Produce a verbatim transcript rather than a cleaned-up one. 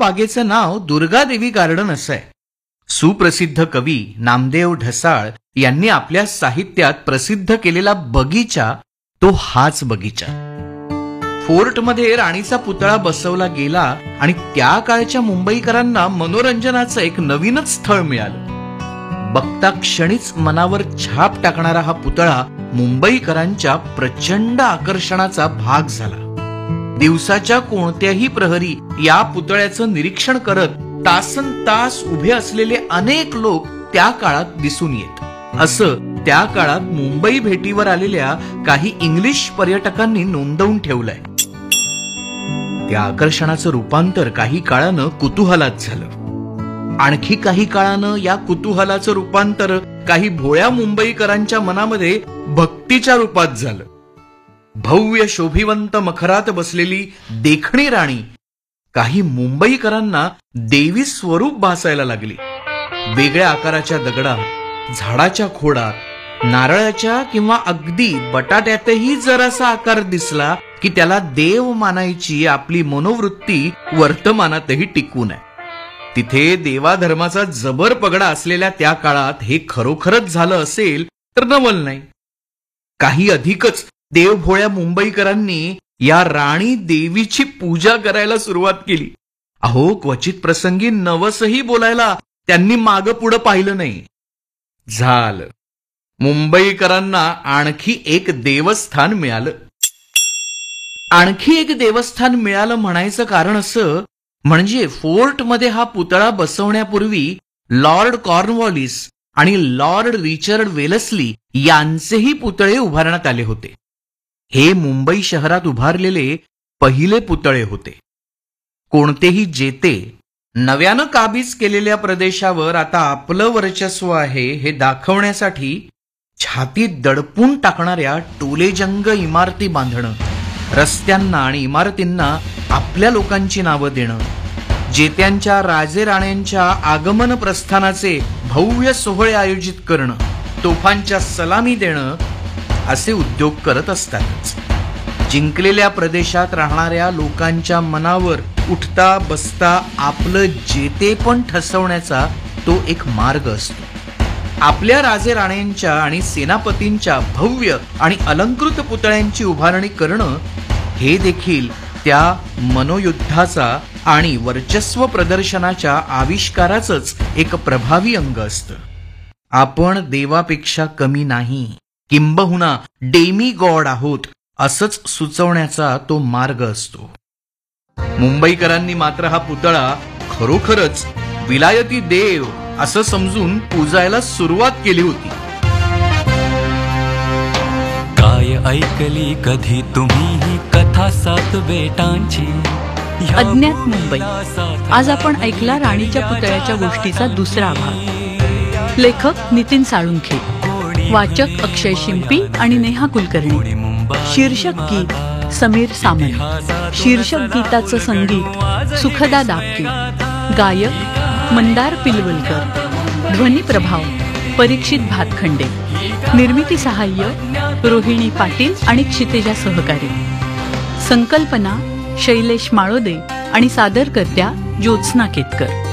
बागेचं नाव Durgadevi garden असं आहे. सुप्रसिद्ध कवी नामदेव ढसाळ यांनी आपल्या साहित्यात प्रसिद्ध केलेला बगीचा तो हाच बगीचा. फोर्टमध्ये राणीचा पुतळा बसवला गेला आणि त्या काळच्या मुंबईकरांना मनोरंजनाचं एक नवीनच स्थळ मिळालं. बघता क्षणीच मनावर छाप टाकणारा हा पुतळा मुंबईकरांच्या प्रचंड आकर्षणाचा भाग झाला. दिवसाच्या कोणत्याही प्रहरी या पुतळ्याचं निरीक्षण करत तासन तास उभे असलेले अनेक लोक त्या काळात दिसून येत. असं त्या काळात मुंबई भेटीवर आलेल्या काही इंग्लिश पर्यटकांनी नोंदवून ठेवलंय. त्या आकर्षणाचं रूपांतर काही काळानं कुतूहलात झालं. आणखी काही काळानं या कुतूहलाचं रूपांतर काही भोळ्या मुंबईकरांच्या मनामध्ये भक्तीच्या रूपात झालं. भव्य शोभिवंत मखरात बसलेली देखणी राणी काही मुंबईकरांना देवी स्वरूप भासायला लागली. वेगळ्या आकाराच्या दगडात, झाडाच्या खोडात, नारळाच्या किंवा अगदी बटाट्यातही जरासा आकार दिसला की त्याला देव मानायची आपली मनोवृत्ती वर्तमानातही टिकून आहे. तिथे देवाधर्माचा जबर पगडा असलेल्या त्या काळात हे खरोखरच झालं असेल तर नवल नाही. काही अधिकच देवभोळ्या मुंबईकरांनी या राणी देवीची पूजा करायला सुरुवात केली. अहो, क्वचित प्रसंगी नवसही बोलायला त्यांनी मागं पुढं पाहिलं नाही. झालं, मुंबईकरांना आणखी एक देवस्थान मिळालं. आणखी एक देवस्थान मिळालं म्हणायचं कारण असं म्हणजे फोर्टमध्ये हा पुतळा बसवण्यापूर्वी लॉर्ड कॉर्नवॉलिस आणि लॉर्ड रिचर्ड वेलस्ली यांचेही पुतळे उभारण्यात आले होते. हे मुंबई शहरात उभारलेले पहिले पुतळे होते. कोणतेही जेते नव्यानं काबीज केलेल्या प्रदेशावर आता आपलं वर्चस्व आहे हे दाखवण्यासाठी छातीत दडपून टाकणाऱ्या टोलेजंग इमारती बांधणं, रस्त्यांना आणि इमारतींना आपल्या लोकांची नावं देणं, जेत्यांच्या राजे राण्यांच्या आगमन प्रस्थानाचे भव्य सोहळे आयोजित करणं, तोफांच्या सलामी देणं असे उद्योग करत असतातच. जिंकलेल्या प्रदेशात राहणाऱ्या लोकांच्या मनावर उठता बसता आपलं जेते पण ठसवण्याचा तो एक मार्ग असतो. आपल्या राजे राण्यांच्या आणि सेनापतींच्या भव्य आणि अलंकृत पुतळ्यांची उभारणी करणं हे देखील त्या मनोयुद्धाचा आणि वर्चस्व प्रदर्शनाच्या आविष्काराचंच एक प्रभावी अंग असतं. आपण देवापेक्षा कमी नाही, किंबहुना डेमी गॉड आहोत असंच सुचवण्याचा तो मार्ग असतो. मुंबईकरांनी मात्र हा पुतळा खरोखरच विलायती देव असं समजून पूजायला सुरुवात केली होती. काय ऐकली कधी तुम्ही ही कथा सात बेटांची. अज्ञात मुंबई. आज आपण ऐकला राणीच्या पुतळ्याच्या गोष्टीचा दुसरा भाग. लेखक नितीन साळुंखे, वाचक अक्षय शिंपी आणि नेहा कुलकर्णी. शीर्षक गीत समीर सामंत. शीर्षक गीताचं संगीत सुखदा दापके. गायक मंदार पिलवलकर. ध्वनी प्रभाव परीक्षित भातखंडे. निर्मिती सहाय्य रोहिणी पाटील आणि क्षितेजा सहकारी. संकल्पना शैलेश माळोदे आणि सादरकर्त्या ज्योत्स्ना केतकर.